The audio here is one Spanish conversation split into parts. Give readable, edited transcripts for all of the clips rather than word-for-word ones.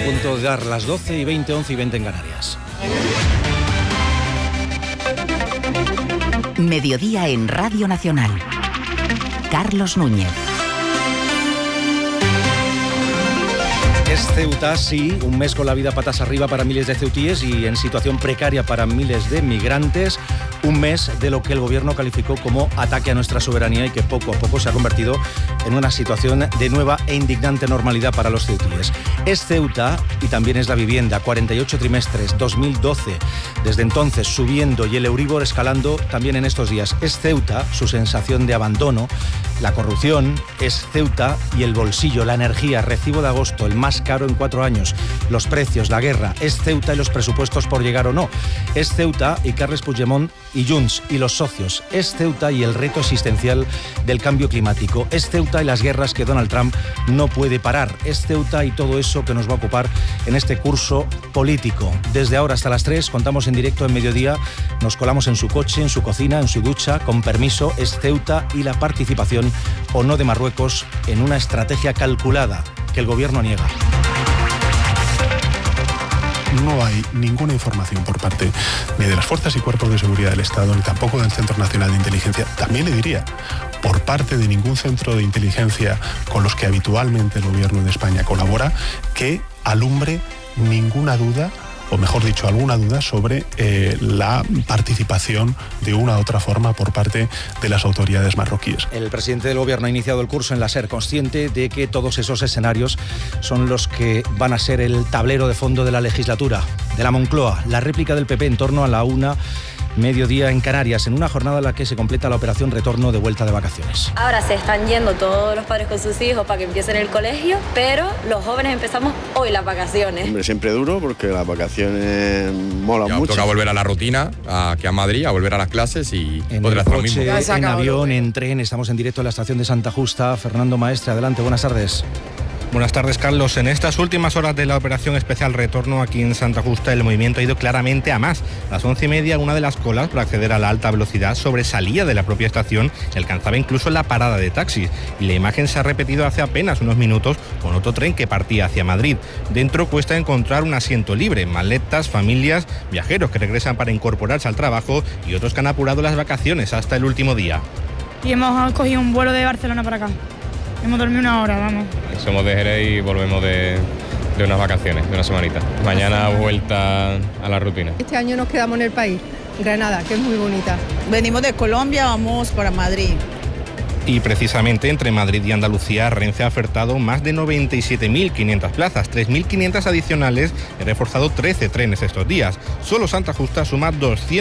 A punto de dar las 12:20, 11:20 en Canarias. Mediodía en Radio Nacional. Carlos Núñez. Es Ceuta, sí, un mes con la vida patas arriba para miles de ceutíes y en situación precaria para miles de migrantes. Un mes de lo que el gobierno calificó como ataque a nuestra soberanía y que poco a poco se ha convertido en una situación de nueva e indignante normalidad para los ceutíes. Es Ceuta y también es la vivienda. 48 trimestres, 2012. Desde entonces subiendo y el Euríbor escalando también en estos días. Es Ceuta, su sensación de abandono, la corrupción. Es Ceuta y el bolsillo, la energía, recibo de agosto, el más caro en 4 años. Los precios, la guerra. Es Ceuta y los presupuestos por llegar o no. Es Ceuta y Carles Puigdemont y Junts y los socios. Es Ceuta y el reto existencial del cambio climático. Es Ceuta y las guerras que Donald Trump no puede parar. Es Ceuta y todo eso que nos va a ocupar en este curso político. Desde ahora hasta las 3 contamos en directo en Mediodía. Nos colamos en su coche, en su cocina, en su ducha, con permiso. Es Ceuta y la participación o no de Marruecos en una estrategia calculada que el gobierno niega. No hay ninguna información por parte ni de las fuerzas y cuerpos de seguridad del Estado, ni tampoco del Centro Nacional de Inteligencia, también le diría, por parte de ningún centro de inteligencia con los que habitualmente el gobierno de España colabora, que alumbre ninguna duda, o mejor dicho, alguna duda sobre la participación de una u otra forma por parte de las autoridades marroquíes. El presidente del gobierno ha iniciado el curso en la SER, consciente de que todos esos escenarios son los que van a ser el tablero de fondo de la legislatura. De la Moncloa, la réplica del PP en torno a la 1:00, mediodía en Canarias, en una jornada en la que se completa la operación retorno de vuelta de vacaciones. Ahora se están yendo todos los padres con sus hijos para que empiecen el colegio, pero los jóvenes empezamos hoy las vacaciones. Hombre, siempre duro porque las vacaciones molan ya mucho. Toca volver a la rutina, aquí a Madrid, a volver a las clases y poder hacer lo mismo. En avión, en tren, estamos en directo en la estación de Santa Justa. Fernando Maestre, adelante, buenas tardes. Buenas tardes, Carlos. En estas últimas horas de la operación especial retorno aquí en Santa Justa, el movimiento ha ido claramente a más. A las 11:30, una de las colas para acceder a la alta velocidad sobresalía de la propia estación y alcanzaba incluso la parada de taxis. Y la imagen se ha repetido hace apenas unos minutos con otro tren que partía hacia Madrid. Dentro cuesta encontrar un asiento libre, maletas, familias, viajeros que regresan para incorporarse al trabajo y otros que han apurado las vacaciones hasta el último día. Y hemos cogido un vuelo de Barcelona para acá. Hemos dormido una hora, vamos. Somos de Jerez y volvemos de unas vacaciones, de una semanita. Mañana vuelta a la rutina. Este año nos quedamos en el país, Granada, que es muy bonita. Venimos de Colombia, vamos para Madrid. Y precisamente entre Madrid y Andalucía, Renfe ha ofertado más de 97.500 plazas, 3.500 adicionales y ha reforzado 13 trenes estos días. Solo Santa Justa suma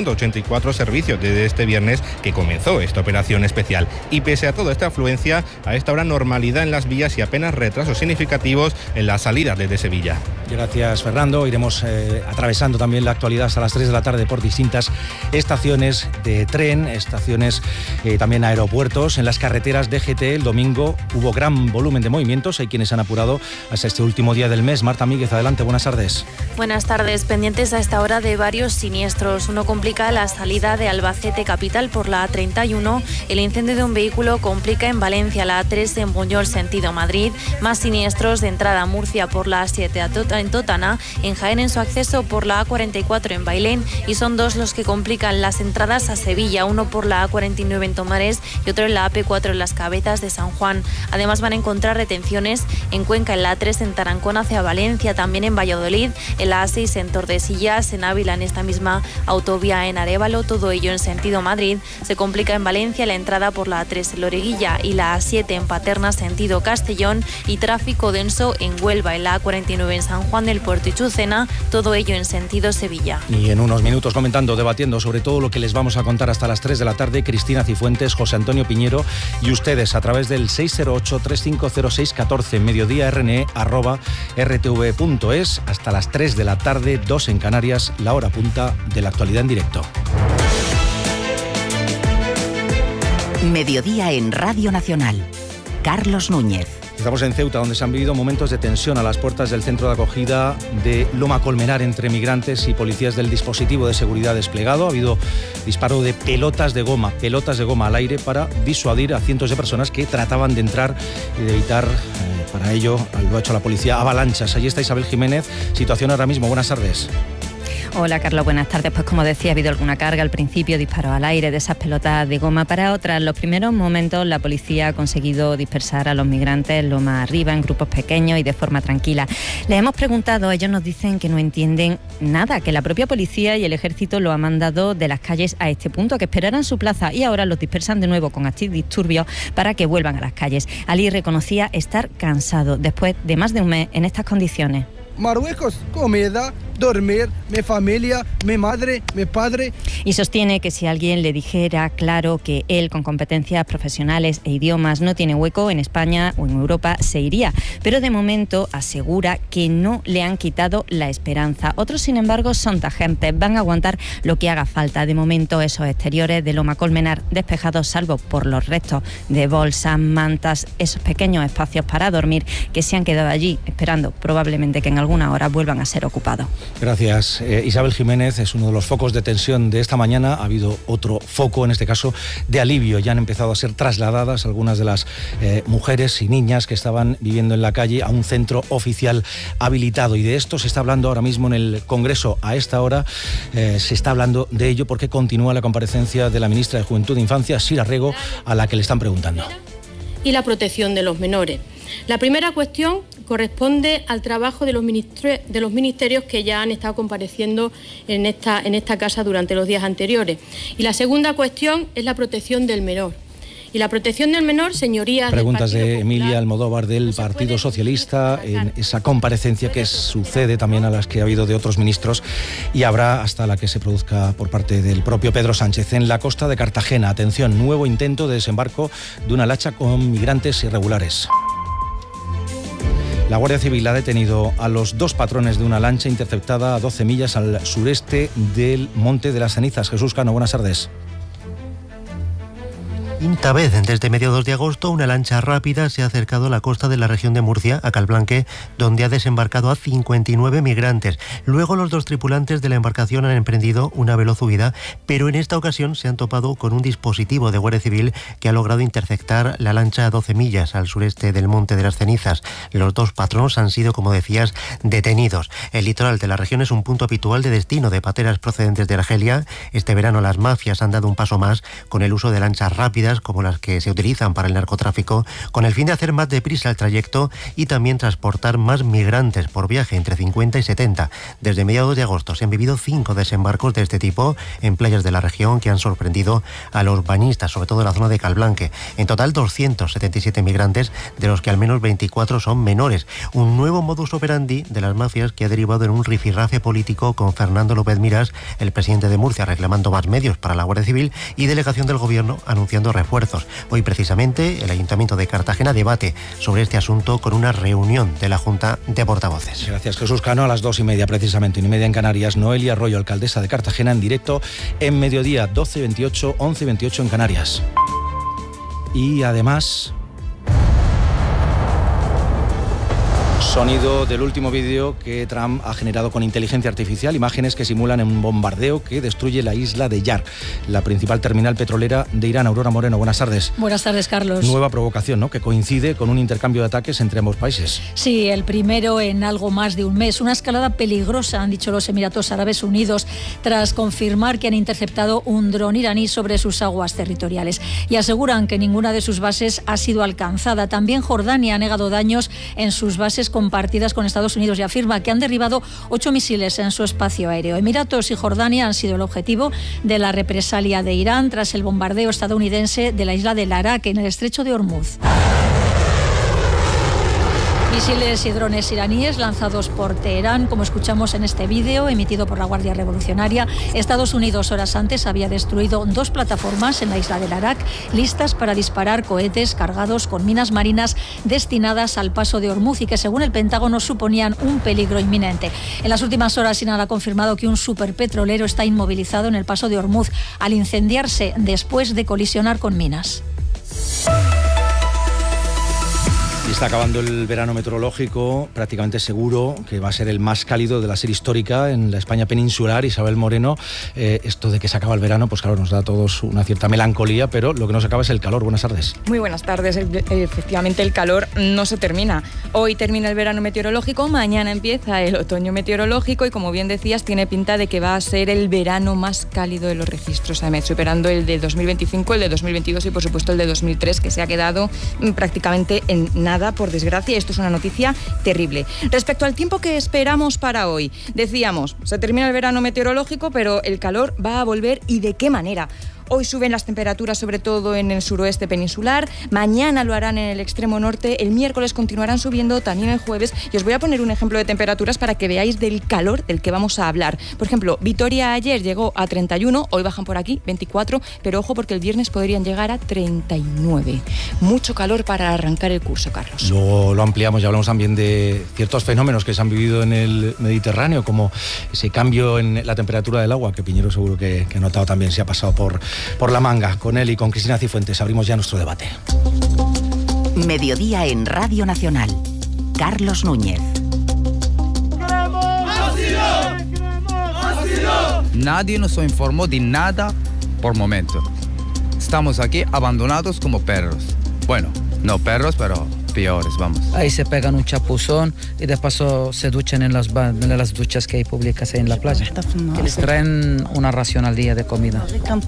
284 servicios desde este viernes que comenzó esta operación especial. Y pese a toda esta afluencia, a esta hora normalidad en las vías y apenas retrasos significativos en la salida desde Sevilla. Gracias, Fernando. Iremos atravesando también la actualidad hasta las 3 de la tarde por distintas estaciones de tren, estaciones también aeropuertos. En las carreteras DGT el domingo hubo gran volumen de movimientos. Hay quienes han apurado hasta este último día del mes. Marta Míguez, adelante, buenas tardes. Buenas tardes. Pendientes a esta hora de varios siniestros. Uno complica la salida de Albacete capital por la A31. El incendio de un vehículo complica en Valencia la A3 en Buñol sentido Madrid. Más siniestros de entrada a Murcia por la A7 en Totana. En Jaén en su acceso por la A44 en Bailén. Y son 2 los que complican las entradas a Sevilla. Uno por la A49 en Tomares y otro en la AP4 en Las Cabezas de San Juan. Además van a encontrar retenciones en Cuenca, en la A3 en Tarancón hacia Valencia, también en Valladolid, en la A6 en Tordesillas, en Ávila, en esta misma autovía en Arévalo, todo ello en sentido Madrid. Se complica en Valencia la entrada por la A3 en Loriguilla y la A7 en Paterna, sentido Castellón, y tráfico denso en Huelva, en la A49 en San Juan del Puerto y Chucena, todo ello en sentido Sevilla. Y en unos minutos comentando, debatiendo sobre todo lo que les vamos a contar hasta las 3 de la tarde, Cristina Cifuentes, José Antonio Piñero y ustedes a través del 608-3506-14, mediodía@rtv.es, hasta las 3 de la tarde, 2 en Canarias, la hora punta de la actualidad en directo. Mediodía en Radio Nacional. Carlos Núñez. Estamos en Ceuta, donde se han vivido momentos de tensión a las puertas del centro de acogida de Loma Colmenar entre migrantes y policías del dispositivo de seguridad desplegado. Ha habido disparo de pelotas de goma al aire para disuadir a cientos de personas que trataban de entrar y de evitar Para ello lo ha hecho la policía. Avalanchas. Allí está Isabel Jiménez. Situación ahora mismo. Buenas tardes. Hola Carlos, buenas tardes. Pues como decía, ha habido alguna carga al principio, disparos al aire de esas pelotas de goma. Para otras, en los primeros momentos la policía ha conseguido dispersar a los migrantes lo más arriba, en grupos pequeños y de forma tranquila. Les hemos preguntado, ellos nos dicen que no entienden nada, que la propia policía y el ejército lo han mandado de las calles a este punto, a que esperaran su plaza, y ahora los dispersan de nuevo con antidisturbios para que vuelvan a las calles. Ali reconocía estar cansado después de más de un mes en estas condiciones. Marruecos, comida, dormir, mi familia, mi madre, mi padre. Y sostiene que si alguien le dijera claro que él, con competencias profesionales e idiomas, no tiene hueco en España o en Europa, se iría. Pero de momento asegura que no le han quitado la esperanza. Otros, sin embargo, son tajantes, van a aguantar lo que haga falta. De momento, esos exteriores de Loma Colmenar despejados, salvo por los restos de bolsas, mantas, esos pequeños espacios para dormir que se han quedado allí, esperando probablemente que en alguna hora vuelvan a ser ocupados. Gracias. Isabel Jiménez es uno de los focos de tensión de esta mañana. Ha habido otro foco, en este caso, de alivio. Ya han empezado a ser trasladadas algunas de las mujeres y niñas que estaban viviendo en la calle a un centro oficial habilitado. Y de esto se está hablando ahora mismo en el Congreso. A esta hora se está hablando de ello porque continúa la comparecencia de la ministra de Juventud e Infancia, Sira Rego, a la que le están preguntando. Y la protección de los menores. La primera cuestión corresponde al trabajo de los ministerios que ya han estado compareciendo en esta casa durante los días anteriores. Y la segunda cuestión es la protección del menor. Y la protección del menor, señorías... Preguntas de Emilia Almodóvar del Partido Socialista en esa comparecencia que sucede también a las que ha habido de otros ministros y habrá hasta la que se produzca por parte del propio Pedro Sánchez. En la costa de Cartagena, atención, nuevo intento de desembarco de una lancha con migrantes irregulares. La Guardia Civil ha detenido a los dos patrones de una lancha interceptada a 12 millas al sureste del Monte de las Cenizas. Jesús Cano, buenas tardes. Quinta vez desde mediados de agosto una lancha rápida se ha acercado a la costa de la región de Murcia, a Calblanque, donde ha desembarcado a 59 migrantes. Luego los dos tripulantes de la embarcación han emprendido una veloz huida, pero en esta ocasión se han topado con un dispositivo de Guardia Civil que ha logrado interceptar la lancha a 12 millas al sureste del Monte de las Cenizas. Los dos patronos han sido, como decías, detenidos. El litoral de la región es un punto habitual de destino de pateras procedentes de Argelia. Este verano las mafias han dado un paso más con el uso de lanchas rápidas como las que se utilizan para el narcotráfico, con el fin de hacer más deprisa el trayecto y también transportar más migrantes por viaje, entre 50 y 70. Desde mediados de agosto se han vivido 5 desembarcos de este tipo en playas de la región que han sorprendido a los bañistas, sobre todo en la zona de Calblanque. En total 277 migrantes, de los que al menos 24 son menores. Un nuevo modus operandi de las mafias que ha derivado en un rifirrafe político con Fernando López Miras, el presidente de Murcia, reclamando más medios para la Guardia Civil y delegación del Gobierno anunciando refuerzos. Hoy precisamente el Ayuntamiento de Cartagena debate sobre este asunto con una reunión de la Junta de Portavoces. Gracias, Jesús Cano. A las 2:30 precisamente, 1:30 en Canarias, Noelia Arroyo, alcaldesa de Cartagena, en directo en Mediodía, 12:28, 11:28 en Canarias. Y además... sonido del último vídeo que Trump ha generado con inteligencia artificial, imágenes que simulan un bombardeo que destruye la isla de Yar, la principal terminal petrolera de Irán. Aurora Moreno, buenas tardes. Buenas tardes, Carlos. Nueva provocación, ¿no?, que coincide con un intercambio de ataques entre ambos países. Sí, el primero en algo más de un mes. Una escalada peligrosa, han dicho los Emiratos Árabes Unidos, tras confirmar que han interceptado un dron iraní sobre sus aguas territoriales. Y aseguran que ninguna de sus bases ha sido alcanzada. También Jordania ha negado daños en sus bases compartidas con Estados Unidos y afirma que han derribado 8 misiles en su espacio aéreo. Emiratos y Jordania han sido el objetivo de la represalia de Irán tras el bombardeo estadounidense de la isla de Larak en el estrecho de Hormuz. Misiles y drones iraníes lanzados por Teherán, como escuchamos en este vídeo emitido por la Guardia Revolucionaria. Estados Unidos horas antes había destruido 2 plataformas en la isla de Larak, listas para disparar cohetes cargados con minas marinas destinadas al paso de Hormuz y que, según el Pentágono, suponían un peligro inminente. En las últimas horas, Irán ha confirmado que un superpetrolero está inmovilizado en el paso de Hormuz al incendiarse después de colisionar con minas. Y está acabando el verano meteorológico, prácticamente seguro que va a ser el más cálido de la serie histórica en la España peninsular. Isabel Moreno, esto de que se acaba el verano, pues claro, nos da a todos una cierta melancolía, pero lo que no se acaba es el calor. Buenas tardes. Muy buenas tardes. Efectivamente, el calor no se termina. Hoy termina el verano meteorológico, mañana empieza el otoño meteorológico y, como bien decías, tiene pinta de que va a ser el verano más cálido de los registros, además, superando el de 2025, el de 2022 y, por supuesto, el de 2003, que se ha quedado prácticamente en nada, por desgracia. Esto es una noticia terrible. Respecto al tiempo que esperamos para hoy, decíamos, se termina el verano meteorológico, pero el calor va a volver, ¿y de qué manera? Hoy suben las temperaturas, sobre todo en el suroeste peninsular. Mañana lo harán en el extremo norte. El miércoles continuarán subiendo, también el jueves. Y os voy a poner un ejemplo de temperaturas para que veáis del calor del que vamos a hablar. Por ejemplo, Vitoria ayer llegó a 31, hoy bajan por aquí, 24, pero ojo porque el viernes podrían llegar a 39. Mucho calor para arrancar el curso, Carlos. Luego lo ampliamos y hablamos también de ciertos fenómenos que se han vivido en el Mediterráneo, como ese cambio en la temperatura del agua, que Piñero seguro que ha notado también, se ha pasado por la manga. Con él y con Cristina Cifuentes abrimos ya nuestro debate. Mediodía en Radio Nacional. Carlos Núñez. Nadie nos informó de nada por momento. Estamos aquí abandonados como perros. Bueno, no perros, pero peores, vamos. Ahí se pegan un chapuzón y de paso se duchan en las duchas que hay públicas ahí en la playa. Que les traen una ración al día de comida.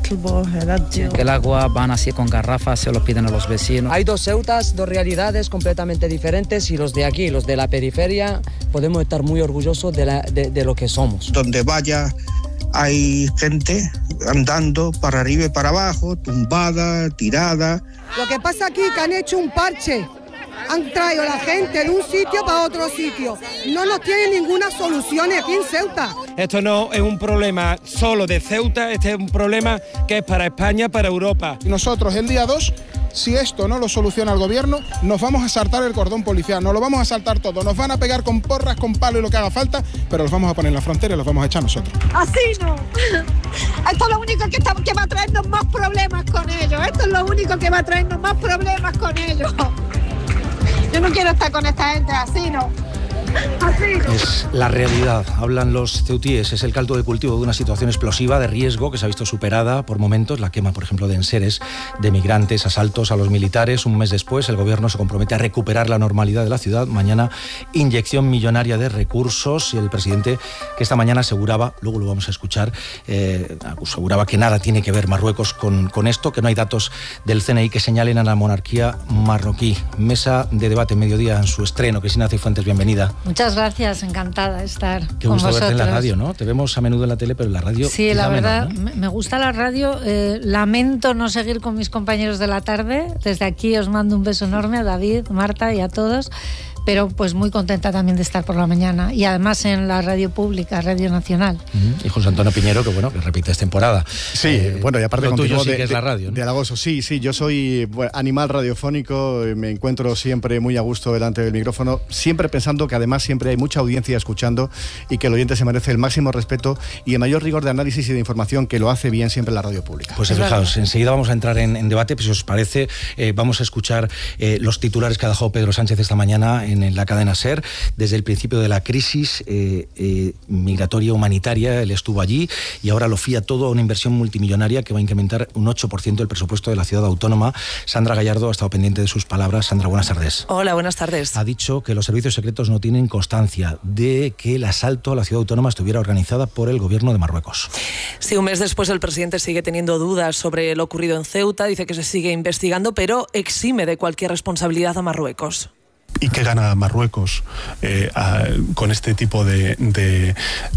Que el agua van así con garrafas, se lo piden a los vecinos. Hay dos Ceutas, dos realidades completamente diferentes, y los de aquí, los de la periferia, podemos estar muy orgullosos de lo que somos. Donde vaya hay gente andando para arriba y para abajo, tumbada, tirada. Lo que pasa aquí es que han hecho un parche. Han traído a la gente de un sitio para otro sitio. No nos tienen ninguna solución aquí en Ceuta. Esto no es un problema solo de Ceuta, este es un problema que es para España, para Europa. Nosotros el día 2, si esto no lo soluciona el gobierno, nos vamos a saltar el cordón policial, nos lo vamos a saltar todo, nos van a pegar con porras, con palo y lo que haga falta, pero los vamos a poner en la frontera y los vamos a echar nosotros. Así no. Esto es lo único que va a traernos más problemas con ellos. Esto es lo único que va a traernos más problemas con ellos. Yo no quiero estar con esta gente, así no. Es la realidad, hablan los ceutíes, es el caldo de cultivo de una situación explosiva de riesgo que se ha visto superada por momentos, la quema, por ejemplo, de enseres, de migrantes, asaltos a los militares. Un mes después, el gobierno se compromete a recuperar la normalidad de la ciudad. Mañana, inyección millonaria de recursos, y el presidente, que esta mañana aseguraba, luego lo vamos a escuchar, aseguraba que nada tiene que ver Marruecos con esto, que no hay datos del CNI que señalen a la monarquía marroquí. Mesa de debate, mediodía, en su estreno. Cristina Cifuentes, bienvenida. Muchas gracias, encantada de estar Qué con gusto vosotros. verte en la radio, ¿no? Te vemos a menudo en la tele, pero en la radio sí, la verdad, menos, ¿no? me gusta la radio. Lamento no seguir con mis compañeros de la tarde. Desde aquí os mando un beso enorme a David, Marta y a todos. Pero pues muy contenta también de estar por la mañana, y además en la radio pública, Radio Nacional. Y José Antonio Piñero, que bueno, que repites temporada. Sí, bueno, y aparte lo tuyo contigo sí que es la radio, ¿no? De halagoso, sí, yo soy animal radiofónico, me encuentro siempre muy a gusto delante del micrófono, siempre pensando que además siempre hay mucha audiencia escuchando y que el oyente se merece el máximo respeto y el mayor rigor de análisis y de información, que lo hace bien siempre la radio pública. Pues fijaos, enseguida vamos a entrar en debate, pues si os parece, vamos a escuchar los titulares que ha dejado Pedro Sánchez esta mañana en la cadena SER. Desde el principio de la crisis migratoria humanitaria, él estuvo allí y ahora lo fía todo a una inversión multimillonaria que va a incrementar un 8% el presupuesto de la ciudad autónoma. Sandra Gallardo ha estado pendiente de sus palabras. Sandra, buenas tardes. Hola, buenas tardes. Ha dicho que los servicios secretos no tienen constancia de que el asalto a la ciudad autónoma estuviera organizada por el gobierno de Marruecos. Sí, un mes después el presidente sigue teniendo dudas sobre lo ocurrido en Ceuta, dice que se sigue investigando, pero exime de cualquier responsabilidad a Marruecos. ¿Y qué gana Marruecos con este tipo de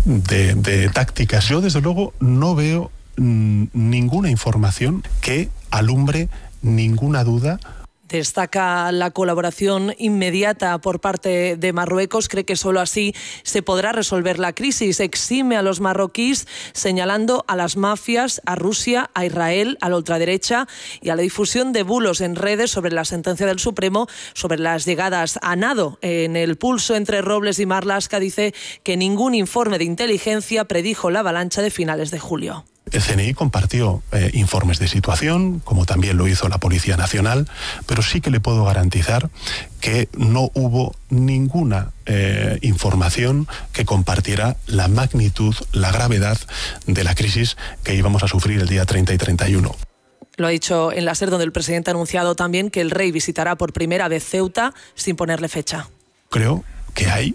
tácticas? Yo, desde luego, no veo ninguna información que alumbre ninguna duda. Destaca la colaboración inmediata por parte de Marruecos, cree que solo así se podrá resolver la crisis. Exime a los marroquíes señalando a las mafias, a Rusia, a Israel, a la ultraderecha y a la difusión de bulos en redes sobre la sentencia del Supremo sobre las llegadas a nado. En El Pulso, entre Robles y Marlaska, dice que ningún informe de inteligencia predijo la avalancha de finales de julio. El CNI compartió informes de situación, como también lo hizo la Policía Nacional, pero sí que le puedo garantizar que no hubo ninguna información que compartiera la magnitud, la gravedad de la crisis que íbamos a sufrir el día 30 y 31. Lo ha dicho en la SER, donde el presidente ha anunciado también que el rey visitará por primera vez Ceuta sin ponerle fecha. Creo que hay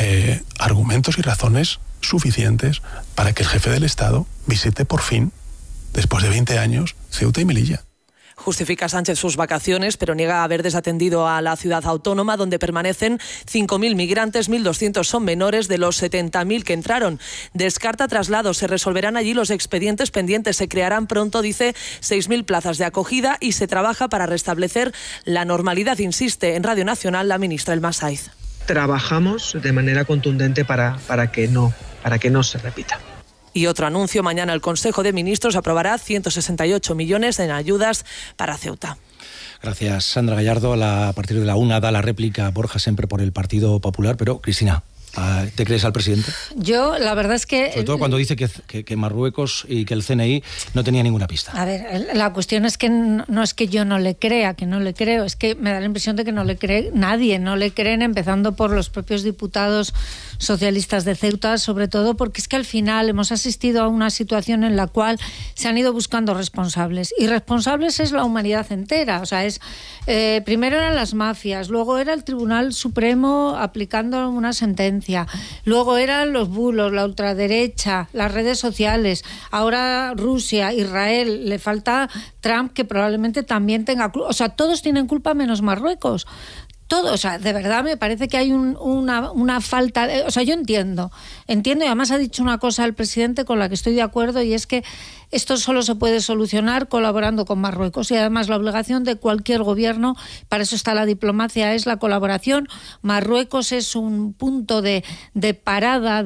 argumentos y razones suficientes para que el jefe del Estado visite por fin, después de 20 años, Ceuta y Melilla. Justifica Sánchez sus vacaciones, pero niega haber desatendido a la ciudad autónoma, donde permanecen 5.000 migrantes, 1.200 son menores de los 70.000 que entraron. Descarta traslados, se resolverán allí los expedientes pendientes, se crearán pronto, dice, 6.000 plazas de acogida y se trabaja para restablecer la normalidad, insiste en Radio Nacional la ministra Elma Saiz. Trabajamos de manera contundente para que no se repita. Y otro anuncio, mañana el Consejo de Ministros aprobará 168 millones en ayudas para Ceuta. Gracias, Sandra Gallardo. A partir de la 1 da la réplica Borja Semper por el Partido Popular, pero Cristina, ¿te crees al presidente? Yo, la verdad es que... Sobre todo cuando dice que Marruecos y que el CNI no tenía ninguna pista. A ver, la cuestión es que no es que yo no le crea, que no le creo, es que me da la impresión de que no le cree nadie, no le creen, empezando por los propios diputados socialistas de Ceuta, sobre todo porque es que al final hemos asistido a una situación en la cual se han ido buscando responsables, y responsables es la humanidad entera, o sea, primero eran las mafias, luego era el Tribunal Supremo aplicando una sentencia, luego eran los bulos, la ultraderecha, las redes sociales, ahora Rusia, Israel, le falta Trump, que probablemente también tenga culpa, o sea, todos tienen culpa menos Marruecos. Todo, o sea, de verdad me parece que hay una falta, o sea, yo entiendo, y además ha dicho una cosa el presidente con la que estoy de acuerdo, y es que esto solo se puede solucionar colaborando con Marruecos, y además la obligación de cualquier gobierno, para eso está la diplomacia, es la colaboración. Marruecos es un punto de parada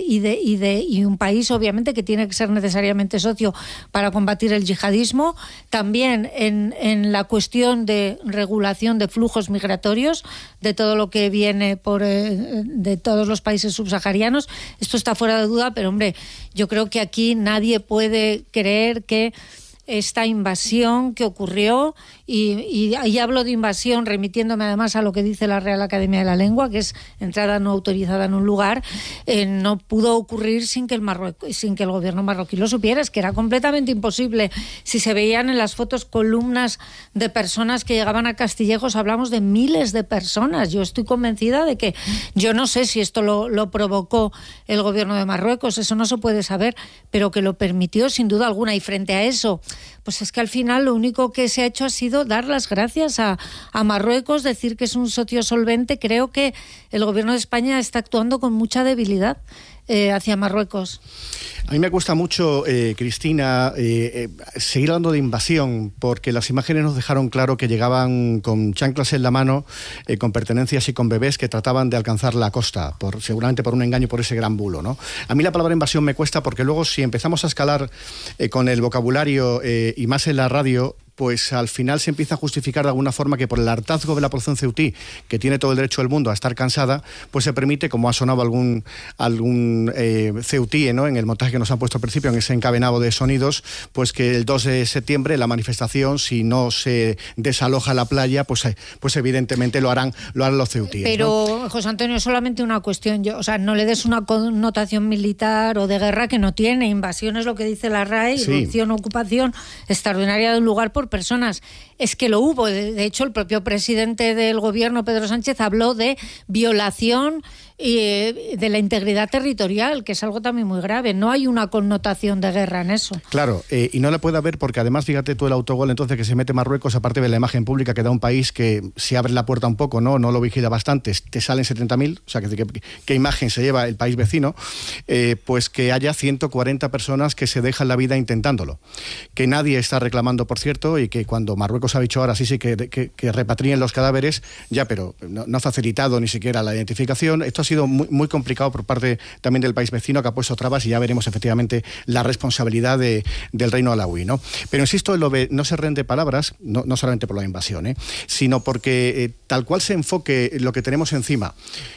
y un país obviamente que tiene que ser necesariamente socio para combatir el yihadismo, también en la cuestión de regulación de flujos migratorios, de todo lo que viene de todos los países subsaharianos. Esto está fuera de duda, pero hombre, yo creo que aquí nadie puede creer que esta invasión que ocurrió, y hablo de invasión remitiéndome además a lo que dice la Real Academia de la Lengua, que es entrada no autorizada en un lugar, no pudo ocurrir sin que el gobierno marroquí lo supiera. Es que era completamente imposible. Si se veían en las fotos columnas de personas que llegaban a Castillejos, hablamos de miles de personas. Yo estoy convencida de que, yo no sé si esto lo provocó el gobierno de Marruecos, eso no se puede saber, pero que lo permitió sin duda alguna. Y frente a eso, pues es que al final lo único que se ha hecho ha sido dar las gracias a Marruecos, decir que es un socio solvente. Creo que el gobierno de España está actuando con mucha debilidad hacia Marruecos. A mí me cuesta mucho, Cristina, seguir hablando de invasión, porque las imágenes nos dejaron claro que llegaban con chanclas en la mano, con pertenencias y con bebés que trataban de alcanzar la costa, seguramente por un engaño, por ese gran bulo, ¿no? A mí la palabra invasión me cuesta, porque luego si empezamos a escalar con el vocabulario y más en la radio, pues al final se empieza a justificar de alguna forma que por el hartazgo de la población ceutí, que tiene todo el derecho del mundo a estar cansada, pues se permite, como ha sonado algún ceutí, ¿no?, en el montaje que nos han puesto al principio, en ese encadenado de sonidos, pues que el 2 de septiembre la manifestación, si no se desaloja la playa, pues evidentemente lo harán los ceutíes. Pero, ¿no? José Antonio, es solamente una cuestión, no le des una connotación militar o de guerra que no tiene. Invasión es lo que dice la RAE, sí. Irrupción, ocupación extraordinaria de un lugar por personas. Es que lo hubo. De hecho, el propio presidente del gobierno, Pedro Sánchez, habló de violación de la integridad territorial, que es algo también muy grave. No hay una connotación de guerra en eso. Claro, y no la puede haber porque además, fíjate tú el autogol entonces que se mete Marruecos, aparte de la imagen pública que da un país que si abre la puerta un poco, no lo vigila bastante, te salen 70.000, o sea, ¿qué imagen se lleva el país vecino? Pues que haya 140 personas que se dejan la vida intentándolo. Que nadie está reclamando, por cierto, y que cuando Marruecos ha dicho ahora sí que repatrien los cadáveres, ya, pero no ha facilitado ni siquiera la identificación. Esto ha sido muy, muy complicado por parte también del país vecino, que ha puesto trabas, y ya veremos efectivamente la responsabilidad del Reino Alauí, ¿no? Pero insisto, el OBE no se rinde palabras, no solamente por la invasión, sino porque tal cual se enfoque lo que tenemos encima,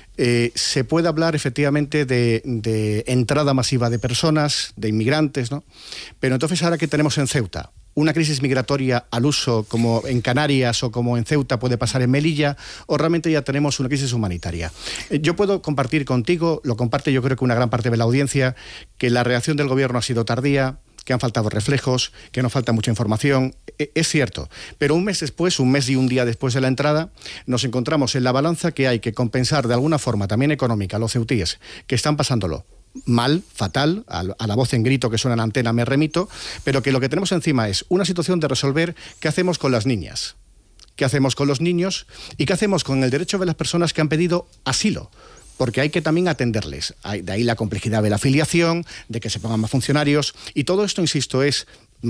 se puede hablar efectivamente de entrada masiva de personas, de inmigrantes, ¿no? Pero entonces ahora que tenemos en Ceuta una crisis migratoria al uso, como en Canarias o como en Ceuta puede pasar en Melilla, o realmente ya tenemos una crisis humanitaria. Yo puedo compartir contigo, lo comparte yo creo que una gran parte de la audiencia, que la reacción del gobierno ha sido tardía, que han faltado reflejos, que nos falta mucha información. Es cierto, pero un mes después, un mes y un día después de la entrada, nos encontramos en la balanza que hay que compensar de alguna forma, también económica, a los ceutíes que están pasándolo mal, fatal, a la voz en grito que suena en la antena me remito, pero que lo que tenemos encima es una situación de resolver qué hacemos con las niñas, qué hacemos con los niños y qué hacemos con el derecho de las personas que han pedido asilo. Porque hay que también atenderles. De ahí la complejidad de la afiliación, de que se pongan más funcionarios, y todo esto, insisto, es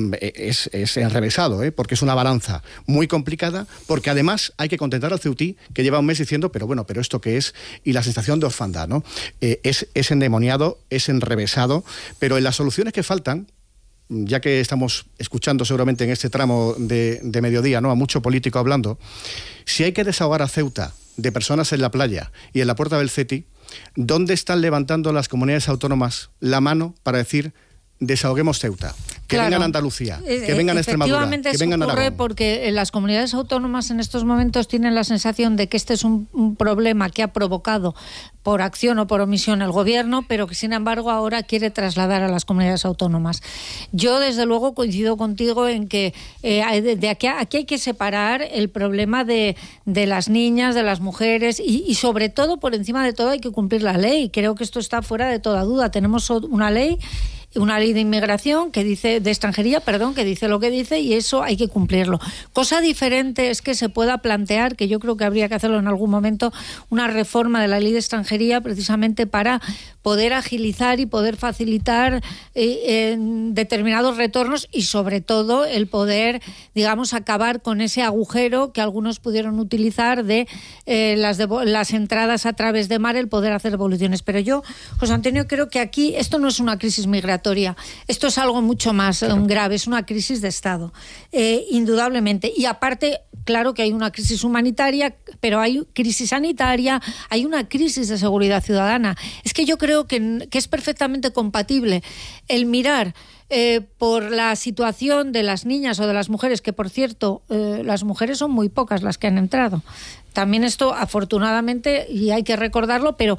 enrevesado, porque es una balanza muy complicada, porque además hay que contentar al ceutí, que lleva un mes diciendo, pero ¿esto qué es? Y la sensación de orfandad, ¿no? Es endemoniado, es enrevesado, pero en las soluciones que faltan, ya que estamos escuchando seguramente en este tramo de mediodía, ¿no?, a mucho político hablando, si hay que desahogar a Ceuta de personas en la playa y en la puerta del CETI, ¿dónde están levantando las comunidades autónomas la mano para decir desahoguemos Ceuta? Que vengan a Andalucía, que vengan a Extremadura, que vengan a Aragón. Porque las comunidades autónomas en estos momentos tienen la sensación de que este es un problema que ha provocado por acción o por omisión el gobierno, pero que sin embargo ahora quiere trasladar a las comunidades autónomas. Yo desde luego coincido contigo en que aquí hay que separar el problema de las niñas, de las mujeres y sobre todo, por encima de todo, hay que cumplir la ley. Creo que esto está fuera de toda duda. Tenemos una ley de inmigración que dice, de extranjería, perdón, que dice lo que dice, y eso hay que cumplirlo. Cosa diferente es que se pueda plantear, que yo creo que habría que hacerlo en algún momento, una reforma de la ley de extranjería precisamente para poder agilizar y poder facilitar determinados retornos y sobre todo el poder, digamos, acabar con ese agujero que algunos pudieron utilizar de las entradas a través de mar, el poder hacer devoluciones. Pero yo, José Antonio, creo que aquí esto no es una crisis migratoria. Esto es algo mucho más grave, es una crisis de Estado, indudablemente. Y aparte, claro que hay una crisis humanitaria, pero hay crisis sanitaria, hay una crisis de seguridad ciudadana. Es que yo creo que es perfectamente compatible el mirar por la situación de las niñas o de las mujeres, que por cierto, las mujeres son muy pocas las que han entrado. También esto, afortunadamente, y hay que recordarlo, pero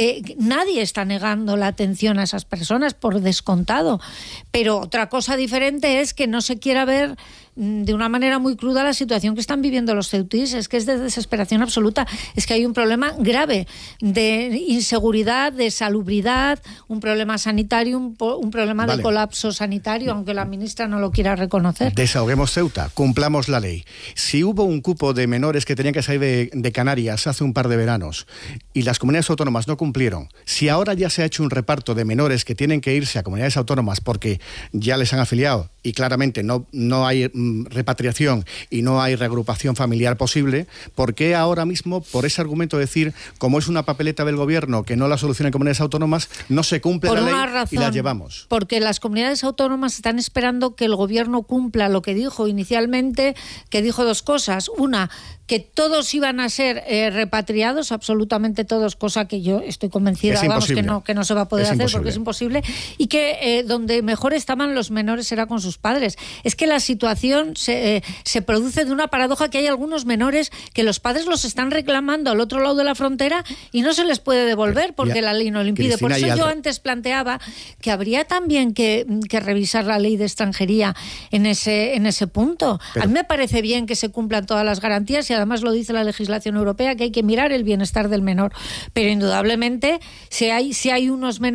nadie está negando la atención a esas personas, por descontado. Pero otra cosa diferente es que no se quiera ver de una manera muy cruda la situación que están viviendo los ceutíes. Es que es de desesperación absoluta. Es que hay un problema grave de inseguridad, de salubridad, un problema sanitario, un problema de colapso sanitario, aunque la ministra no lo quiera reconocer. Desahoguemos Ceuta, cumplamos la ley. Si hubo un cupo de menores que tenían que salir de Canarias hace un par de veranos y las comunidades autónomas no cumplieron, si ahora ya se ha hecho un reparto de menores que tienen que irse a comunidades autónomas porque ya les han afiliado y claramente no hay repatriación y no hay reagrupación familiar posible, ¿por qué ahora mismo, por ese argumento de decir, como es una papeleta del gobierno que no la soluciona en comunidades autónomas, no se cumple la ley y la llevamos? Porque las comunidades autónomas están esperando que el gobierno cumpla lo que dijo inicialmente, que dijo dos cosas. Una, que todos iban a ser repatriados, absolutamente todos, cosa que yo estoy convencida, que no se va a poder hacer porque es imposible, y que donde mejor estaban los menores era con sus padres. Es que la situación se produce de una paradoja, que hay algunos menores que los padres los están reclamando al otro lado de la frontera y no se les puede devolver porque la ley no lo impide. Cristina, por eso yo antes planteaba que habría también que revisar la ley de extranjería en ese punto. A mí me parece bien que se cumplan todas las garantías y además lo dice la legislación europea, que hay que mirar el bienestar del menor. Pero indudablemente, si hay unos menores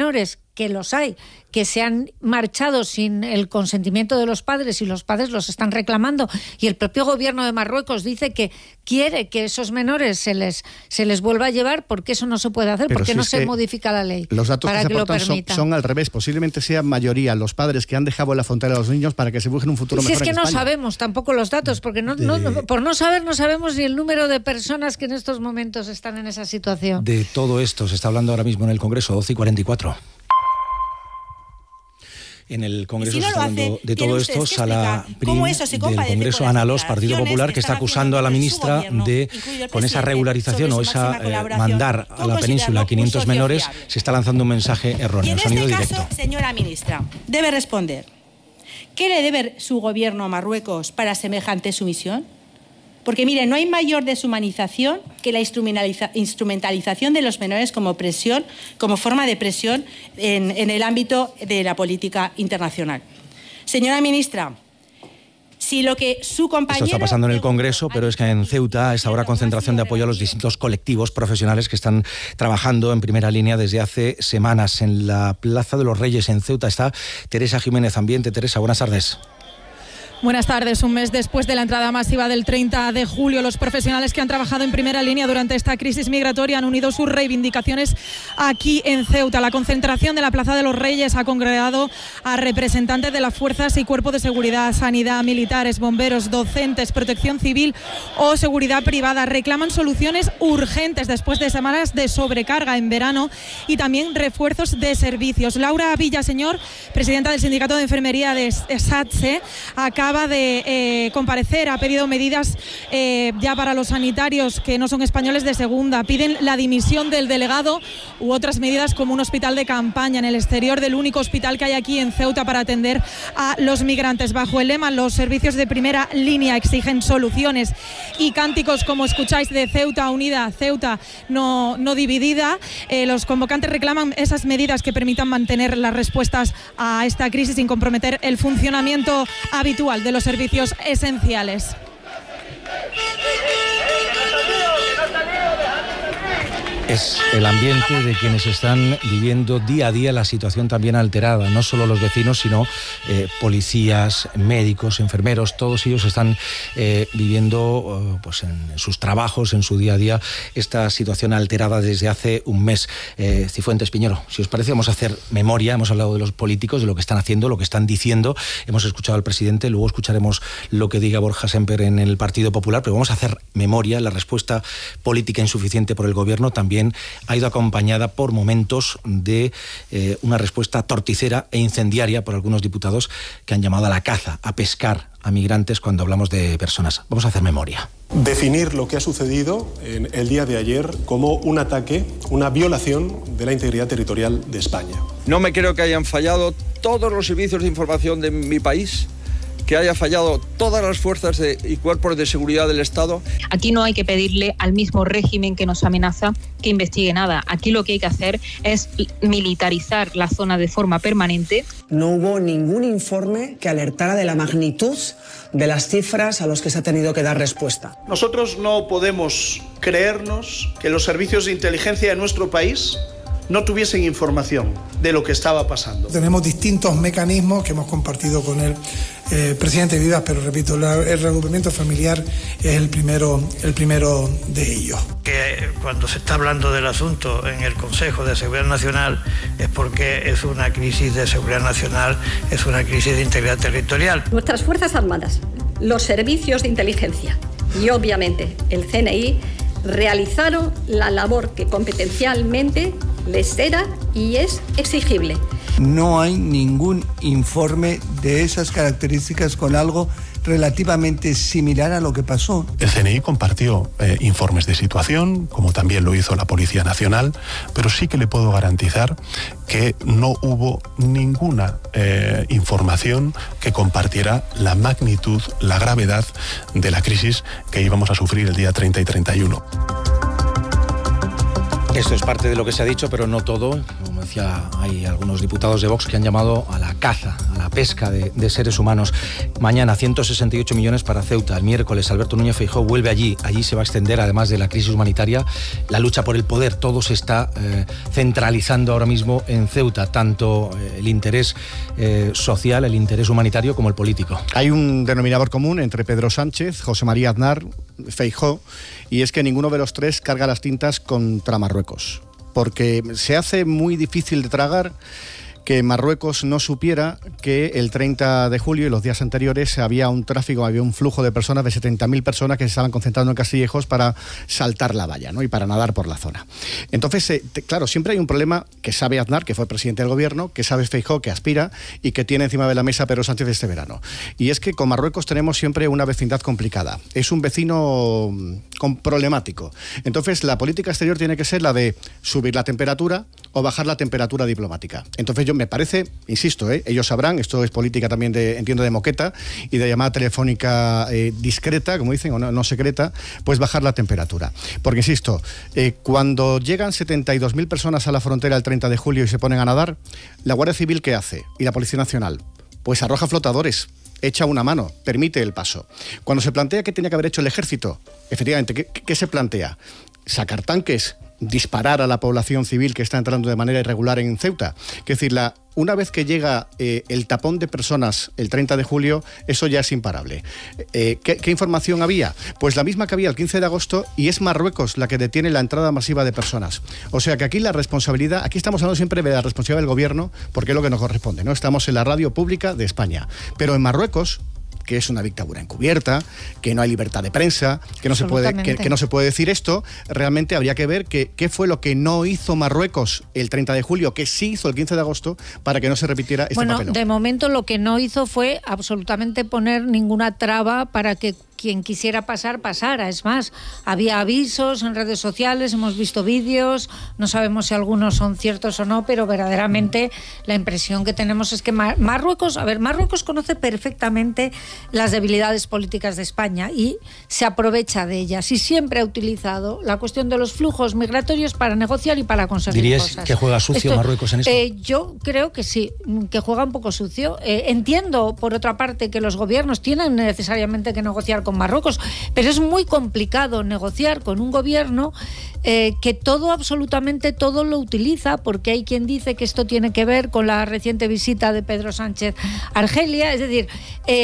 que los hay, que se han marchado sin el consentimiento de los padres y los padres los están reclamando, y el propio gobierno de Marruecos dice que quiere que esos menores se les vuelva a llevar, porque eso no se puede hacer, porque no se modifica la ley. Los datos para que se aportan son al revés. Posiblemente sea mayoría los padres que han dejado en la frontera a los niños para que se busquen un futuro mejor en España. Si es que no sabemos tampoco los datos, porque por no saber no sabemos ni el número de personas que en estos momentos están en esa situación. De todo esto se está hablando ahora mismo en el Congreso, 12:44. En el Congreso se está hablando de todo esto. Sala Prim del Congreso, Ana Alòs, Partido Popular, que está acusando a la ministra de, con esa regularización o esa mandar a la península 500 menores, se está lanzando un mensaje erróneo. Sonido directo. Caso, señora ministra, debe responder. ¿Qué le debe su gobierno a Marruecos para semejante sumisión? Porque, mire, no hay mayor deshumanización que la instrumentalización de los menores como presión, como forma de presión en el ámbito de la política internacional. Señora ministra, si lo que su compañero... Esto está pasando en el Congreso, pero es que en Ceuta es ahora concentración de apoyo a los distintos colectivos profesionales que están trabajando en primera línea desde hace semanas. En la Plaza de los Reyes, en Ceuta, está Teresa Jiménez, Ambiente. Teresa, buenas tardes. Buenas tardes. Un mes después de la entrada masiva del 30 de julio, los profesionales que han trabajado en primera línea durante esta crisis migratoria han unido sus reivindicaciones aquí en Ceuta. La concentración de la Plaza de los Reyes ha congregado a representantes de las fuerzas y cuerpos de seguridad, sanidad, militares, bomberos, docentes, protección civil o seguridad privada. Reclaman soluciones urgentes después de semanas de sobrecarga en verano y también refuerzos de servicios. Laura Villaseñor, presidenta del Sindicato de Enfermería de SATSE, acaba de comparecer, ha pedido medidas ya para los sanitarios que no son españoles de segunda. Piden la dimisión del delegado u otras medidas como un hospital de campaña en el exterior del único hospital que hay aquí en Ceuta para atender a los migrantes. Bajo el lema "Los servicios de primera línea exigen soluciones", y cánticos como escucháis de Ceuta unida, Ceuta no dividida, los convocantes reclaman esas medidas que permitan mantener las respuestas a esta crisis sin comprometer el funcionamiento habitual de los servicios esenciales. Es el ambiente de quienes están viviendo día a día la situación también alterada. No solo los vecinos, sino policías, médicos, enfermeros, todos ellos están viviendo pues en sus trabajos, en su día a día, esta situación alterada desde hace un mes. Cifuentes, Piñero, si os parece, vamos a hacer memoria. Hemos hablado de los políticos, de lo que están haciendo, lo que están diciendo. Hemos escuchado al presidente, luego escucharemos lo que diga Borja Semper en el Partido Popular, pero vamos a hacer memoria. La respuesta política insuficiente por el gobierno también ha ido acompañada por momentos de una respuesta torticera e incendiaria por algunos diputados que han llamado a la caza, a pescar a migrantes cuando hablamos de personas. Vamos a hacer memoria. Definir lo que ha sucedido en el día de ayer como un ataque, una violación de la integridad territorial de España. No me creo que hayan fallado todos los servicios de información de mi país, que haya fallado todas las fuerzas y cuerpos de seguridad del Estado. Aquí no hay que pedirle al mismo régimen que nos amenaza que investigue nada. Aquí lo que hay que hacer es militarizar la zona de forma permanente. No hubo ningún informe que alertara de la magnitud de las cifras a los que se ha tenido que dar respuesta. Nosotros no podemos creernos que los servicios de inteligencia de nuestro país no tuviesen información de lo que estaba pasando. Tenemos distintos mecanismos que hemos compartido con el presidente Vivas, pero repito, el reagrupamiento familiar es el primero de ellos. Que cuando se está hablando del asunto en el Consejo de Seguridad Nacional es porque es una crisis de seguridad nacional, es una crisis de integridad territorial. Nuestras Fuerzas Armadas, los servicios de inteligencia y obviamente el CNI realizaron la labor que competencialmente les era y es exigible. No hay ningún informe de esas características con algo relativamente similar a lo que pasó. El CNI compartió informes de situación, como también lo hizo la Policía Nacional, pero sí que le puedo garantizar que no hubo ninguna información que compartiera la magnitud, la gravedad de la crisis que íbamos a sufrir el día 30 y 31. Esto es parte de lo que se ha dicho, pero no todo. Como decía, hay algunos diputados de Vox que han llamado a la caza, a la pesca de seres humanos. Mañana 168 millones para Ceuta. El miércoles Alberto Núñez Feijóo vuelve allí. Allí se va a extender, además de la crisis humanitaria, la lucha por el poder. Todo se está centralizando ahora mismo en Ceuta, tanto el interés social, el interés humanitario, como el político. Hay un denominador común entre Pedro Sánchez, José María Aznar, Feijóo, y es que ninguno de los tres carga las tintas contra Marruecos, porque se hace muy difícil de tragar que Marruecos no supiera que el 30 de julio y los días anteriores había un tráfico, había un flujo de personas, de 70.000 personas que se estaban concentrando en Castillejos para saltar la valla, ¿no? Y para nadar por la zona. Entonces, claro, siempre hay un problema que sabe Aznar, que fue presidente del gobierno, que sabe Feijóo, que aspira y que tiene encima de la mesa Pedro Sánchez este verano. Y es que con Marruecos tenemos siempre una vecindad complicada. Es un vecino problemático. Entonces, la política exterior tiene que ser la de subir la temperatura o bajar la temperatura diplomática. Entonces, me parece, insisto, ellos sabrán, esto es política también entiendo de moqueta y de llamada telefónica discreta, como dicen, o no secreta, pues bajar la temperatura. Porque, insisto, cuando llegan 72.000 personas a la frontera el 30 de julio y se ponen a nadar, la Guardia Civil, ¿qué hace? Y la Policía Nacional, pues arroja flotadores, echa una mano, permite el paso. Cuando se plantea qué tenía que haber hecho el ejército, efectivamente, ¿qué se plantea? Sacar tanques, disparar a la población civil que está entrando de manera irregular en Ceuta. Es decir, una vez que llega el tapón de personas el 30 de julio, eso ya es imparable. ¿Qué información había? Pues la misma que había el 15 de agosto, y es Marruecos la que detiene la entrada masiva de personas. O sea que aquí la responsabilidad, aquí estamos hablando siempre de la responsabilidad del gobierno, porque es lo que nos corresponde, ¿no? Estamos en la radio pública de España. Pero en Marruecos, que es una dictadura encubierta, que no hay libertad de prensa, que no se puede decir esto, realmente habría que ver qué fue lo que no hizo Marruecos el 30 de julio, que sí hizo el 15 de agosto, para que no se repitiera este papelón. Bueno, de momento lo que no hizo fue absolutamente poner ninguna traba para que quien quisiera pasar, pasara. Es más, había avisos en redes sociales, hemos visto vídeos, no sabemos si algunos son ciertos o no, pero verdaderamente la impresión que tenemos es que Marruecos conoce perfectamente las debilidades políticas de España y se aprovecha de ellas, y siempre ha utilizado la cuestión de los flujos migratorios para negociar y para conseguir ¿Dirías cosas. que juega sucio Marruecos en eso? Yo creo que sí, que juega un poco sucio. Entiendo, por otra parte, que los gobiernos tienen necesariamente que negociar con Marruecos, pero es muy complicado negociar con un gobierno que absolutamente todo lo utiliza, porque hay quien dice que esto tiene que ver con la reciente visita de Pedro Sánchez a Argelia. Es decir,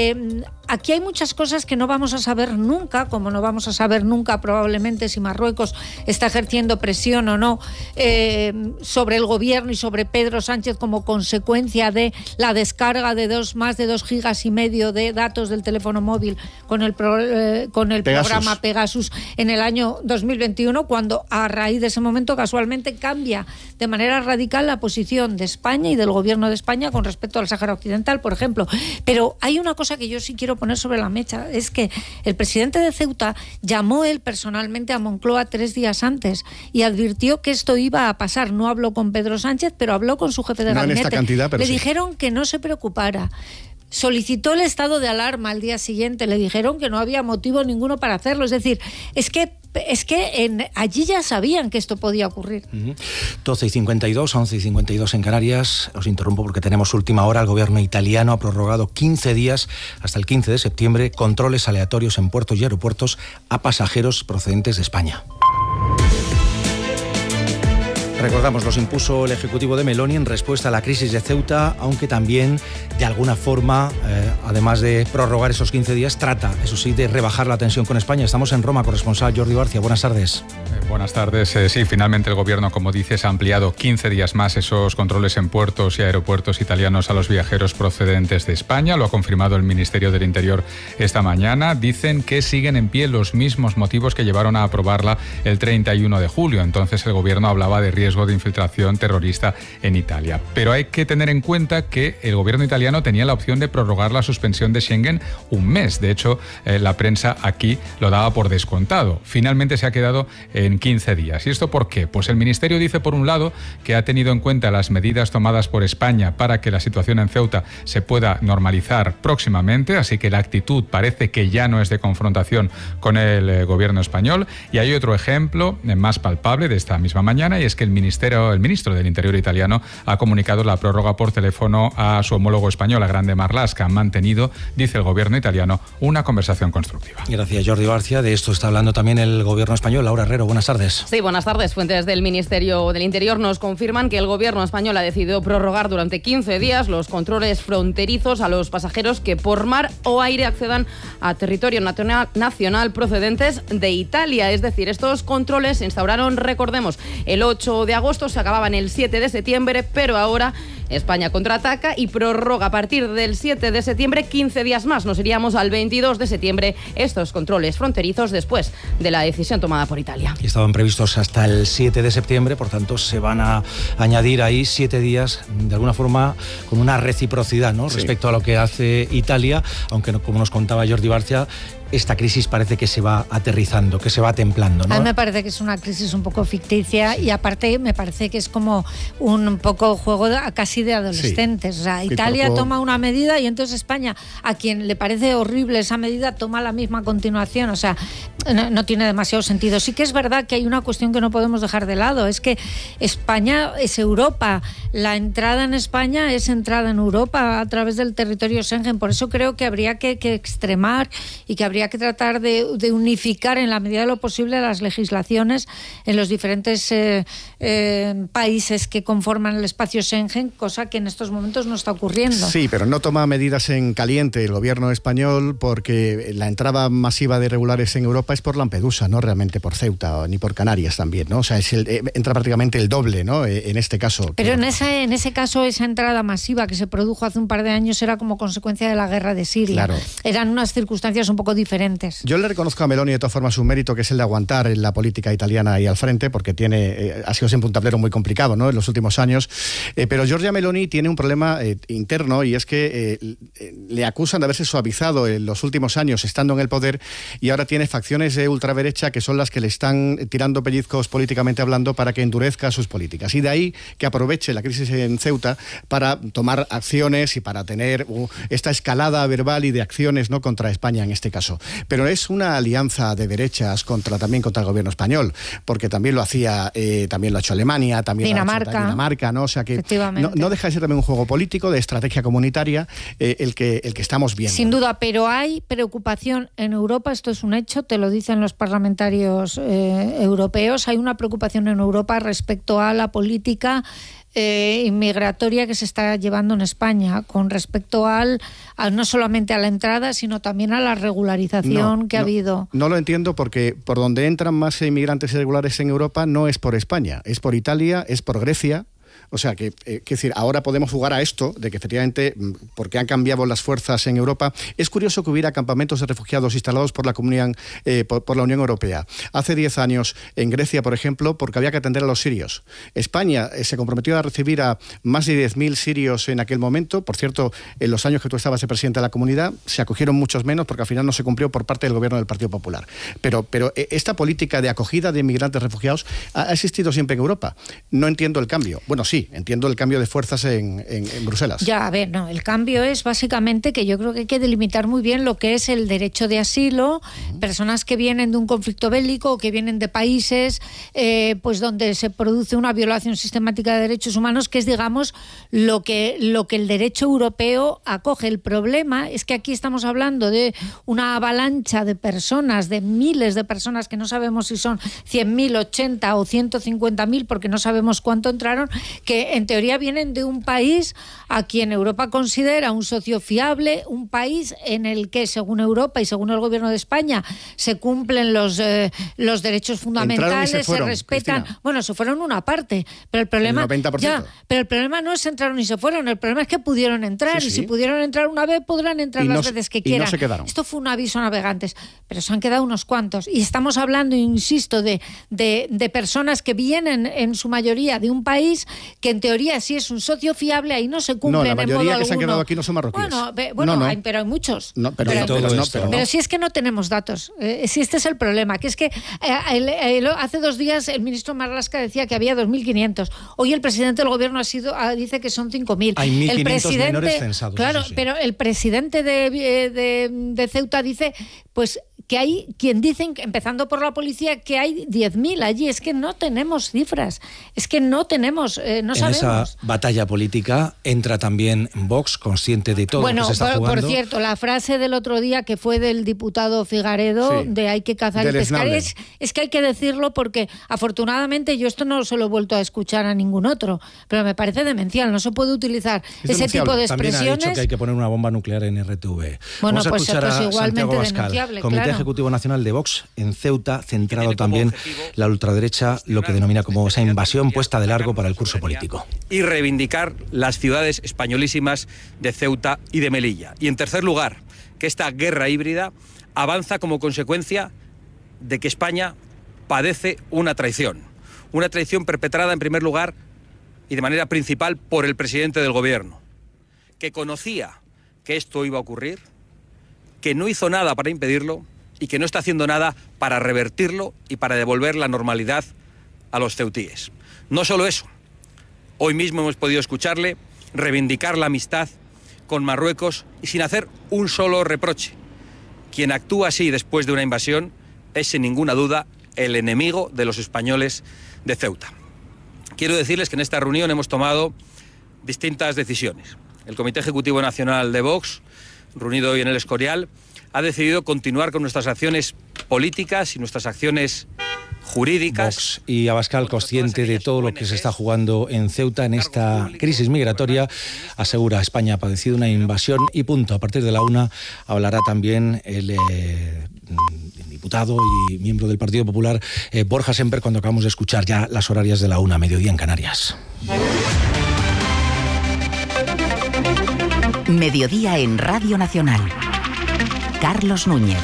aquí hay muchas cosas que no vamos a saber nunca, como no vamos a saber nunca probablemente si Marruecos está ejerciendo presión o no sobre el gobierno y sobre Pedro Sánchez como consecuencia de la descarga de más de 2,5 gigas de datos del teléfono móvil con el programa Pegasus en el año 2021, cuando a raíz de ese momento casualmente cambia de manera radical la posición de España y del gobierno de España con respecto al Sáhara Occidental, por ejemplo. Pero hay una cosa que yo sí quiero poner sobre la mesa, es que el presidente de Ceuta llamó él personalmente a Moncloa 3 días antes y advirtió que esto iba a pasar. No habló con Pedro Sánchez, pero habló con su jefe de gabinete. En esta cantidad, pero Le dijeron que no se preocupara. Solicitó el estado de alarma al día siguiente, le dijeron que no había motivo ninguno para hacerlo. Es decir, allí ya sabían que esto podía ocurrir. 12:52, 11:52 en Canarias. Os interrumpo porque tenemos última hora. El gobierno italiano ha prorrogado 15 días, hasta el 15 de septiembre, controles aleatorios en puertos y aeropuertos a pasajeros procedentes de España. Recordamos, los impuso el Ejecutivo de Meloni en respuesta a la crisis de Ceuta, aunque también, de alguna forma, además de prorrogar esos 15 días, trata, eso sí, de rebajar la tensión con España. Estamos en Roma, corresponsal Jordi Barcia. Buenas tardes. Buenas tardes. Sí, finalmente el Gobierno, como dices, ha ampliado 15 días más esos controles en puertos y aeropuertos italianos a los viajeros procedentes de España. Lo ha confirmado el Ministerio del Interior esta mañana. Dicen que siguen en pie los mismos motivos que llevaron a aprobarla el 31 de julio. Entonces el Gobierno hablaba de riesgo de infiltración terrorista en Italia. Pero hay que tener en cuenta que el Gobierno italiano tenía la opción de prorrogar la suspensión de Schengen un mes. De hecho, la prensa aquí lo daba por descontado. Finalmente se ha quedado en en 15 días. ¿Y esto por qué? Pues el Ministerio dice, por un lado, que ha tenido en cuenta las medidas tomadas por España para que la situación en Ceuta se pueda normalizar próximamente, así que la actitud parece que ya no es de confrontación con el gobierno español. Y hay otro ejemplo más palpable de esta misma mañana, y es que el ministro del Interior italiano ha comunicado la prórroga por teléfono a su homólogo español, a Grande Marlaska. Han mantenido, dice el gobierno italiano, una conversación constructiva. Gracias, Jordi García. De esto está hablando también el gobierno español. Laura Herrero, buenas tardes. Sí, buenas tardes. Fuentes del Ministerio del Interior nos confirman que el gobierno español ha decidido prorrogar durante 15 días los controles fronterizos a los pasajeros que por mar o aire accedan a territorio nacional procedentes de Italia. Es decir, estos controles se instauraron, recordemos, el 8 de agosto, se acababan el 7 de septiembre, pero ahora España contraataca y prorroga a partir del 7 de septiembre 15 días más. Nos iríamos al 22 de septiembre estos controles fronterizos después de la decisión tomada por Italia. Y estaban previstos hasta el 7 de septiembre, por tanto se van a añadir ahí 7 días, de alguna forma con una reciprocidad, ¿no? Sí. Respecto a lo que hace Italia, aunque como nos contaba Jordi García, esta crisis parece que se va aterrizando, que se va templando, ¿no? A mí me parece que es una crisis un poco ficticia y aparte me parece que es como un poco juego casi de adolescentes. Sí. O sea, Italia toma una medida y entonces España, a quien le parece horrible esa medida, toma la misma a continuación. O sea, no tiene demasiado sentido. Sí que es verdad que hay una cuestión que no podemos dejar de lado, es que España es Europa. La entrada en España es entrada en Europa a través del territorio Schengen. Por eso creo que habría que extremar y que habría que tratar de unificar en la medida de lo posible las legislaciones en los diferentes países que conforman el espacio Schengen, cosa que en estos momentos no está ocurriendo. Sí, pero no toma medidas en caliente el gobierno español, porque la entrada masiva de irregulares en Europa es por Lampedusa, no realmente por Ceuta ni por Canarias también, ¿no? O sea, entra prácticamente el doble, ¿no? En este caso. Pero en ese caso, esa entrada masiva que se produjo hace un par de años era como consecuencia de la guerra de Siria. Claro. Eran unas circunstancias un poco diferentes. Yo le reconozco a Meloni de todas formas un mérito, que es el de aguantar en la política italiana ahí al frente, porque ha sido siempre un tablero muy complicado, ¿no? En los últimos años. Pero Giorgia Meloni tiene un problema interno, y es que le acusan de haberse suavizado en los últimos años estando en el poder, y ahora tiene facciones de ultraderecha que son las que le están tirando pellizcos políticamente hablando para que endurezca sus políticas. Y de ahí que aproveche la crisis en Ceuta para tomar acciones y para tener esta escalada verbal y de acciones, ¿no?, contra España en este caso. Pero es una alianza de derechas también contra el gobierno español, porque también lo hacía, también lo ha hecho Alemania, también Dinamarca, ¿no? O sea que no deja de ser también un juego político de estrategia comunitaria el que estamos viendo. Sin duda, pero hay preocupación en Europa, esto es un hecho, te lo dicen los parlamentarios europeos, hay una preocupación en Europa respecto a la política inmigratoria que se está llevando en España con respecto no solamente a la entrada, sino también a la regularización que ha habido. No lo entiendo, porque por donde entran más inmigrantes irregulares en Europa no es por España, es por Italia, es por Grecia. O sea, que decir, ahora podemos jugar a esto, de que efectivamente, porque han cambiado las fuerzas en Europa. Es curioso que hubiera campamentos de refugiados instalados por la Unión Europea. Hace 10 años, en Grecia, por ejemplo, porque había que atender a los sirios. España se comprometió a recibir a más de 10.000 sirios en aquel momento. Por cierto, en los años que tú estabas de presidente de la comunidad, se acogieron muchos menos, porque al final no se cumplió por parte del gobierno del Partido Popular. Pero esta política de acogida de inmigrantes refugiados ha existido siempre en Europa. No entiendo el cambio. Bueno, sí, entiendo el cambio de fuerzas en Bruselas. Ya, a ver, no, el cambio es básicamente que yo creo que hay que delimitar muy bien lo que es el derecho de asilo, personas que vienen de un conflicto bélico o que vienen de países pues donde se produce una violación sistemática de derechos humanos, que es, digamos, lo que el derecho europeo acoge. El problema es que aquí estamos hablando de una avalancha de personas, de miles de personas, que no sabemos si son 100.000, 80 o 150.000, porque no sabemos cuánto entraron, que en teoría vienen de un país a quien Europa considera un socio fiable, un país en el que, según Europa y según el gobierno de España, se cumplen los derechos fundamentales, se respetan. Cristina. Bueno, se fueron una parte, pero el problema el 90%. Pero el problema no es entraron y se fueron, el problema es que pudieron entrar, y si pudieron entrar una vez, podrán entrar las veces que quieran. No se quedaron. Esto fue un aviso a navegantes, pero se han quedado unos cuantos, y estamos hablando, insisto, de personas que vienen en su mayoría de un país que en teoría sí es un socio fiable, ahí no se cumplen no, la en modo mayoría que alguno. se han quedado aquí no son marroquíes. Bueno, pero hay muchos. No, pero si es que no tenemos datos. Si este es el problema, que es que hace 2 días el ministro Marlaska decía que había 2.500. Hoy el presidente del gobierno dice que son 5.000. Hay 1.500 menores censados. Claro, sí. Pero el presidente de Ceuta dice pues que hay quien dicen, empezando por la policía, que hay 10.000 allí. Es que no tenemos cifras, es que no tenemos, no sabemos. En esa batalla política entra también Vox, consciente de todo lo que se está jugando. Por cierto, la frase del otro día que fue del diputado Figaredo, de hay que cazar y pescar, es que hay que decirlo porque afortunadamente yo esto no se lo he vuelto a escuchar a ningún otro, pero me parece demencial, no se puede utilizar ese tipo de expresiones. También ha dicho que hay que poner una bomba nuclear en RTV. Bueno, Vamos a escuchar a igualmente Santiago Abascal, Comité Ejecutivo Nacional de Vox en Ceuta, centrado también la ultraderecha, lo que denomina como esa invasión puesta de largo para el curso político. Y reivindicar las ciudades españolísimas de Ceuta y de Melilla. Y en tercer lugar, que esta guerra híbrida avanza como consecuencia de que España padece una traición perpetrada en primer lugar y de manera principal por el presidente del gobierno, que conocía que esto iba a ocurrir, que no hizo nada para impedirlo y que no está haciendo nada para revertirlo y para devolver la normalidad a los ceutíes. No solo eso, hoy mismo hemos podido escucharle reivindicar la amistad con Marruecos y sin hacer un solo reproche. Quien actúa así después de una invasión es sin ninguna duda el enemigo de los españoles de Ceuta. Quiero decirles que en esta reunión hemos tomado distintas decisiones. El Comité Ejecutivo Nacional de Vox, reunido hoy en El Escorial, ha decidido continuar con nuestras acciones políticas y nuestras acciones jurídicas. Vox y Abascal, consciente de todo lo que se está jugando en Ceuta en esta crisis migratoria, asegura: España ha padecido una invasión y punto. A partir de la 1 hablará también el diputado y miembro del Partido Popular, Borja Semper, cuando acabamos de escuchar ya las horarias de la 1, mediodía en Canarias. Mediodía en Radio Nacional. Carlos Núñez.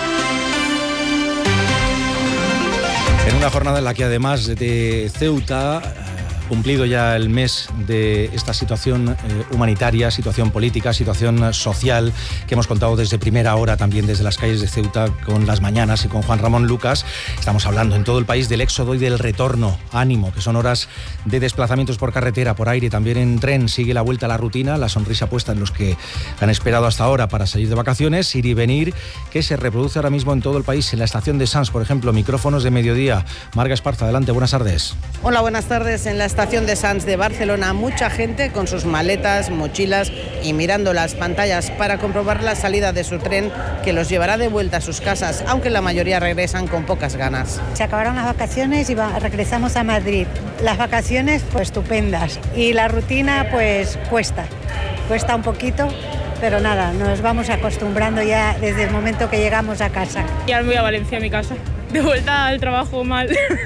En una jornada en la que además de Ceuta, cumplido ya el mes de esta situación humanitaria, situación política, situación social que hemos contado desde primera hora también desde las calles de Ceuta con Las Mañanas y con Juan Ramón Lucas, estamos hablando en todo el país del éxodo y del retorno. Ánimo, que son horas de desplazamientos por carretera, por aire, también en tren. Sigue la vuelta a la rutina, la sonrisa puesta en los que han esperado hasta ahora para salir de vacaciones, ir y venir, que se reproduce ahora mismo en todo el país. En la estación de Sants, por ejemplo, micrófonos de mediodía. Marga Esparza, adelante, buenas tardes. Hola, buenas tardes. En la estación de Sants de Barcelona, mucha gente con sus maletas, mochilas y mirando las pantallas para comprobar la salida de su tren que los llevará de vuelta a sus casas, aunque la mayoría regresan con pocas ganas. Se acabaron las vacaciones y regresamos a Madrid. Las vacaciones pues estupendas y la rutina pues cuesta un poquito, pero nada, nos vamos acostumbrando ya desde el momento que llegamos a casa. Ya me voy a Valencia, a mi casa. De vuelta al trabajo mal,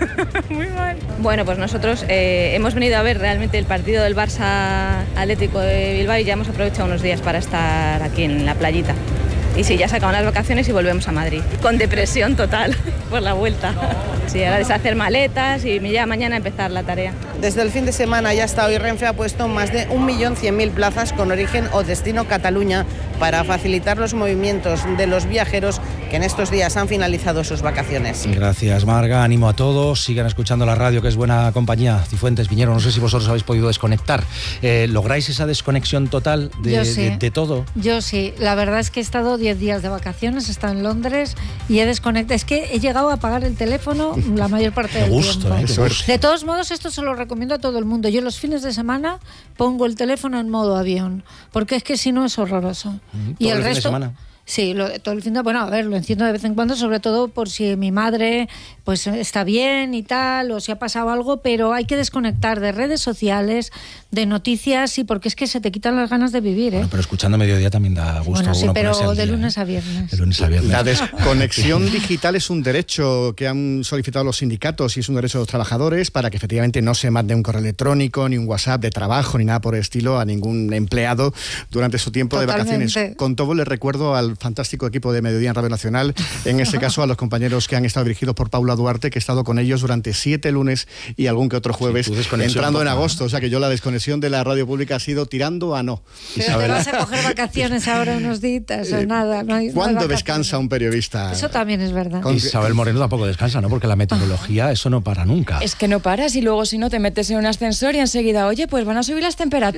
muy mal. Bueno, pues nosotros hemos venido a ver realmente el partido del Barça Atlético de Bilbao y ya hemos aprovechado unos días para estar aquí en la playita. Y sí, ya se acaban las vacaciones y volvemos a Madrid. Con depresión total por la vuelta. Sí, ahora deshacer maletas y ya mañana empezar la tarea. Desde el fin de semana y hasta hoy Renfe ha puesto más de 1.100.000 plazas con origen o destino Cataluña para facilitar los movimientos de los viajeros que en estos días han finalizado sus vacaciones. Gracias, Marga. Ánimo a todos. Sigan escuchando la radio, que es buena compañía. Cifuentes, Piñero, no sé si vosotros habéis podido desconectar. ¿Lográis esa desconexión total de todo? Yo sí. La verdad es que he estado 10 días de vacaciones, he estado en Londres y he desconectado. Es que he llegado a apagar el teléfono la mayor parte del tiempo. De todos modos, esto se lo recomiendo a todo el mundo. Yo los fines de semana pongo el teléfono en modo avión, porque es que si no es horroroso. Y el resto... de semana. Sí, todo el fin de... Bueno, a ver, lo enciendo de vez en cuando, sobre todo por si mi madre pues está bien y tal, o si ha pasado algo, pero hay que desconectar de redes sociales, de noticias, y porque es que se te quitan las ganas de vivir, ¿eh? Bueno, pero escuchando Mediodía también da gusto. Bueno, sí, pero ponerse al de día, lunes a viernes. De lunes a viernes. La desconexión digital es un derecho que han solicitado los sindicatos y es un derecho de los trabajadores para que efectivamente no se mande un correo electrónico, ni un WhatsApp de trabajo, ni nada por el estilo a ningún empleado durante su tiempo de vacaciones. Con todo, les recuerdo al fantástico equipo de Mediodía en Radio Nacional, en este caso a los compañeros que han estado dirigidos por Paula Duarte, que he estado con ellos durante 7 lunes y algún que otro jueves, entrando en agosto. O sea que yo la desconexión de la radio pública ha sido tirando a no. Pero Isabel, te vas a coger vacaciones ahora unos días o nada. ¿Cuándo descansa un periodista? Eso también es verdad. Isabel Moreno tampoco descansa, ¿no? Porque la meteorología, eso no para nunca. Es que no paras y luego si no te metes en un ascensor y enseguida, oye, pues van a subir las temperaturas.